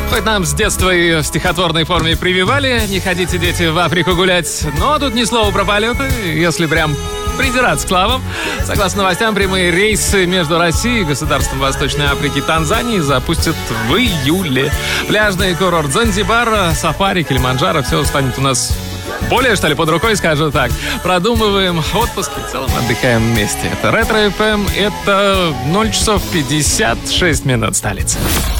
Хоть нам с детства и в стихотворной форме прививали, не ходите, дети, в Африку гулять, но тут ни слова про полеты, если прям придираться к славам. Согласно новостям, прямые рейсы между Россией и государством Восточной Африки и Танзании запустят в июле. Пляжный курорт Занзибар, сафари, Килиманджаро, все станет у нас более, что ли, под рукой, скажу так. Продумываем отпуск и в целом отдыхаем вместе. Это Ретро FM, это 0 часов 56 минут, столица.